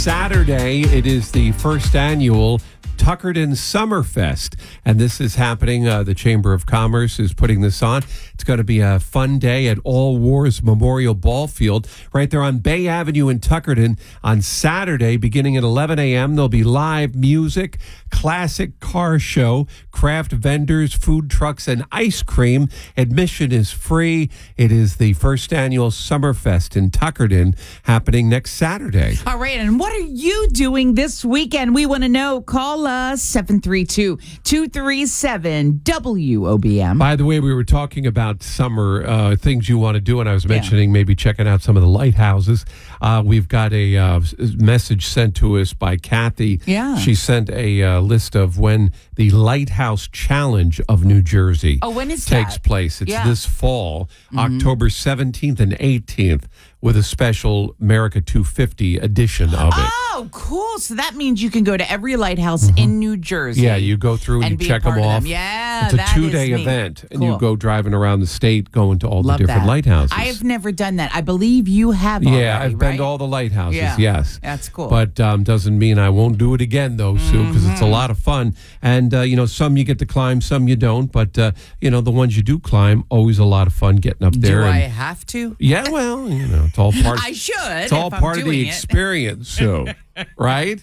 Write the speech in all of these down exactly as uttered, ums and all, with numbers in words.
Saturday, it is the first annual Tuckerton Summerfest, and this is happening. Uh, the Chamber of Commerce is putting this on. It's going to be a fun day at All Wars Memorial Ball Field right there on Bay Avenue in Tuckerton on Saturday, beginning at eleven a.m. There'll be live music, classic car show, craft vendors, food trucks, and ice cream. Admission is free. It is the first annual Summerfest in Tuckerton happening next Saturday. All right, and what are you doing this weekend? We want to know. Call us seven three two, two three seven, W O B M. By the way, we were talking about summer uh, things you want to do, and I was mentioning yeah. maybe checking out some of the lighthouses. Uh, we've got a uh, message sent to us by Kathy. Yeah. She sent a uh, list of when the Lighthouse Challenge of New Jersey oh, when is takes that? place. It's yeah. this fall, mm-hmm. October seventeenth and eighteenth, with a special America two fifty edition of it. Oh, cool. So that means you can go to every lighthouse mm-hmm. in New Jersey. Yeah, you go through and, and you check them off. Them. Yeah, it's a that two-day is event, cool. and you go driving around the state, going to all Love the different that. lighthouses. I have never done that. I believe you have. Yeah, already, I've been right? to all the lighthouses. Yeah. Yes, that's cool. But um, doesn't mean I won't do it again, though, Sue, because mm-hmm. it's a lot of fun. And uh, you know, some you get to climb, some you don't. But uh, you know, the ones you do climb, always a lot of fun getting up there. Do and, I have to? Yeah, well, you know, it's all part. I should. It's all part of the experience, Sue. Right?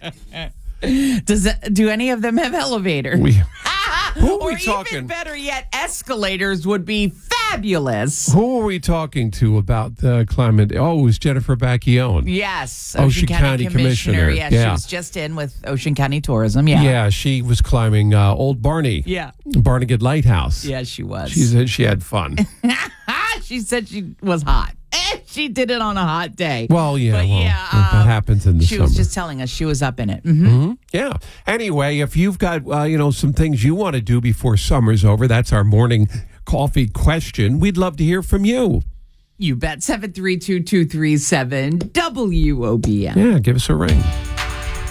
Does it, do any of them have elevators? We, who are or we talking? Even better yet, escalators would be fabulous. Who are we talking to about the climate? Oh, it was Jennifer Bacchione. Yes, Ocean, Ocean County, County Commissioner. Commissioner. Yeah, yeah, she was just in with Ocean County Tourism. Yeah, yeah, she was climbing uh, Old Barney. Yeah, Barnegat Lighthouse. Yeah, she was. She said she had fun. She said she was hot. She did it on a hot day. Well, yeah, but well, yeah that um, happens in the she summer. She was just telling us she was up in it. Mm-hmm. Mm-hmm. Yeah. Anyway, if you've got uh, you know some things you want to do before summer's over, that's our morning coffee question. We'd love to hear from you. You bet. seven three two, two three seven, W O B M. Yeah, give us a ring.